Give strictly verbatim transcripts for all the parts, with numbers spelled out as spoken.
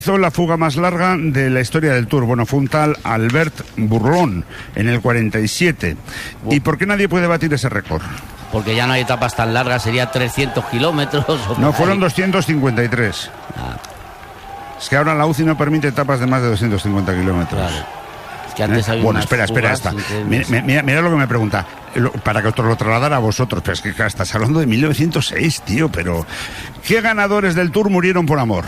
Hizo la fuga más larga de la historia del Tour. Bueno, fue un tal Albert Bourlon en el cuarenta y siete. ¿Y por qué nadie puede batir ese récord? Porque ya no hay etapas tan largas, sería trescientos kilómetros. No, fueron doscientos cincuenta y tres. Ah. Es que ahora la U C I no permite etapas de más de doscientos cincuenta kilómetros. Claro. Es que antes ¿Eh? había Bueno, espera, espera, esta. Mira, mira, mira lo que me pregunta. Lo, para que os lo trasladara a vosotros. Pero es que estás hablando de mil novecientos seis, tío. Pero ¿qué ganadores del Tour murieron por amor?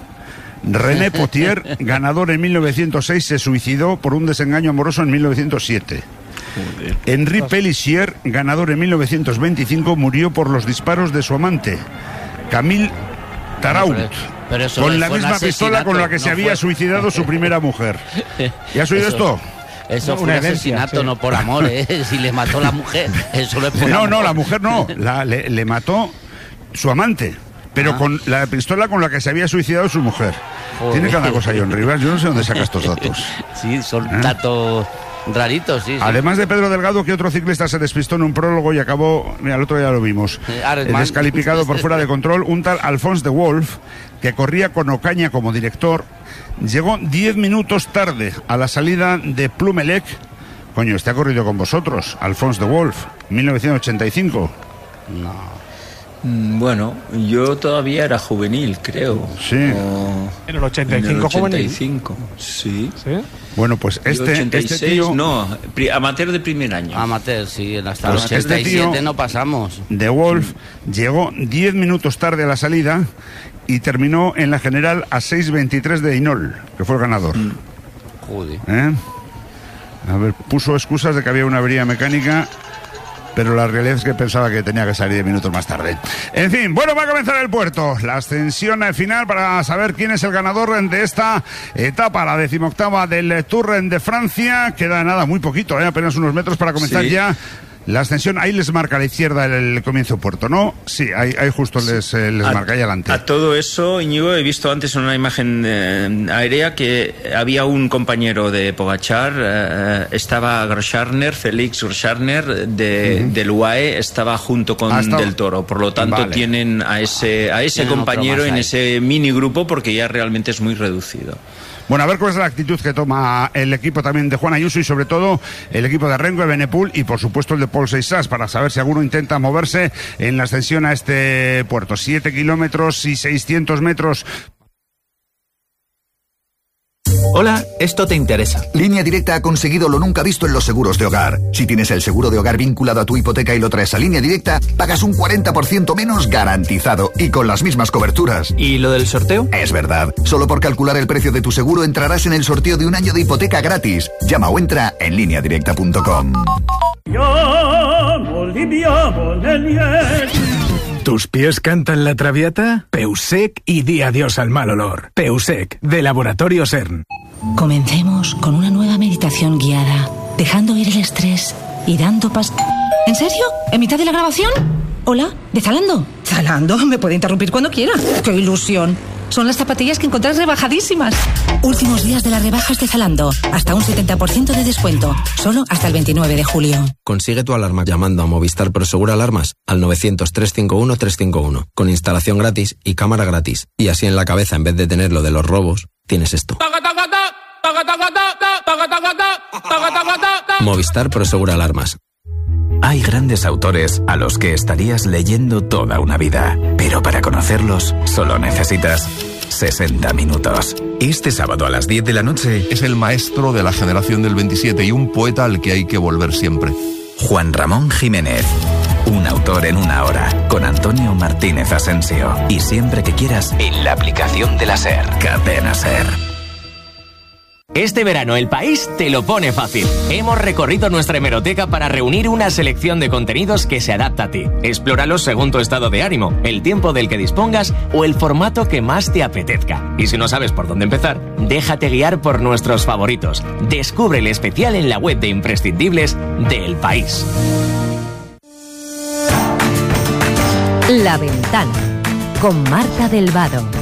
René Potier, ganador en mil novecientos seis, se suicidó por un desengaño amoroso en mil novecientos siete. Joder. Henri Pélissier, ganador en mil novecientos veinticinco, murió por los disparos de su amante, Camille Taraud, no, pero, pero con la misma pistola con la que no se había fue... suicidado su primera mujer. ¿Ya has oído eso, esto? Eso fue un asesinato, sí. No por amor, ¿eh? Si le mató la mujer, eso no es por No, amor. no, la mujer no, la, le, le mató su amante. Pero ah. con la pistola con la que se había suicidado su mujer. Joder. Tiene cada cosa, John Rivas. Yo no sé dónde saca estos datos. Sí, son ¿Eh? datos raritos, sí, sí. Además de Pedro Delgado, que otro ciclista se despistó en un prólogo y acabó, mira, el otro día lo vimos, eh, descalificado por fuera de control. Un tal Alphonse de Wolf, que corría con Ocaña como director, llegó diez minutos tarde a la salida de Plumelec. Coño, este ha corrido con vosotros, Alphonse de Wolf, mil novecientos ochenta y cinco. No. Bueno, yo todavía era juvenil, creo. Sí. O... ¿En el ochenta y cinco, en el ochenta y juvenil? cinco, sí. ¿Sí? Bueno, pues este, ochenta y seis, este tío... no, amateur de primer año. Amateur, sí, hasta pues el ochenta y siete este no pasamos. De Wolf sí. Llegó diez minutos tarde a la salida y terminó en la general a seis veintitrés de Hinol, que fue el ganador. Mm. Joder. ¿Eh? A ver, puso excusas de que había una avería mecánica, pero la realidad es que pensaba que tenía que salir diez minutos más tarde. En fin, bueno, va a comenzar el puerto. La ascensión final para saber quién es el ganador de esta etapa, la decimoctava del Tour de Francia. Queda nada, muy poquito, ¿eh? Apenas unos metros para comenzar sí. ya la ascensión. Ahí les marca a la izquierda el, el comienzo puerto, ¿no? Sí, ahí, ahí justo sí. les, eh, les a, marca ahí adelante. A todo eso, Íñigo, he visto antes una imagen eh, aérea que había un compañero de Pogačar, eh, estaba Groscharner, Félix Groscharner de, uh-huh. del U A E, estaba junto con ah, Del Toro. Por lo tanto, vale. tienen a ese, a ese compañero en ese mini grupo porque ya realmente es muy reducido. Bueno, a ver cuál es la actitud que toma el equipo también de Juan Ayuso y sobre todo el equipo de Renko, de Benepul y por supuesto el de Paul Seixas, para saber si alguno intenta moverse en la ascensión a este puerto. Siete kilómetros y seiscientos metros. Hola, esto te interesa. Línea Directa ha conseguido lo nunca visto en los seguros de hogar. Si tienes el seguro de hogar vinculado a tu hipoteca y lo traes a Línea Directa, pagas un cuarenta por ciento menos garantizado y con las mismas coberturas. ¿Y lo del sorteo? Es verdad. Solo por calcular el precio de tu seguro entrarás en el sorteo de un año de hipoteca gratis. Llama o entra en línea directa punto com. ¿Tus pies cantan la traviata? Peusec y di adiós al mal olor. Peusec, de Laboratorio CERN. Comencemos con una nueva meditación guiada, dejando ir el estrés y dando pas... ¿En serio? ¿En mitad de la grabación? ¿Hola? ¿De Zalando? ¿Zalando? Me puede interrumpir cuando quiera. ¡Qué ilusión! Son las zapatillas que encontrás rebajadísimas. Últimos días de las rebajas de Zalando. Hasta un setenta por ciento de descuento. Solo hasta el veintinueve de julio. Consigue tu alarma llamando a Movistar Prosegur Alarmas al novecientos, trescientos cincuenta y uno, trescientos cincuenta y uno. Con instalación gratis y cámara gratis. Y así en la cabeza, en vez de tener lo de los robos, tienes esto. Movistar Prosegur Alarmas. Hay grandes autores a los que estarías leyendo toda una vida, pero para conocerlos solo necesitas sesenta minutos. Este sábado a las diez de la noche es el maestro de la generación del veintisiete y un poeta al que hay que volver siempre. Juan Ramón Jiménez. Un autor en una hora, con Antonio Martínez Asensio. Y siempre que quieras, en la aplicación de la SER. Cadena SER. Este verano El País te lo pone fácil. Hemos recorrido nuestra hemeroteca para reunir una selección de contenidos que se adapta a ti. Explóralos según tu estado de ánimo, el tiempo del que dispongas o el formato que más te apetezca. Y si no sabes por dónde empezar, déjate guiar por nuestros favoritos. Descubre el especial en la web de imprescindibles de El País. La Ventana, con Marta del Vado.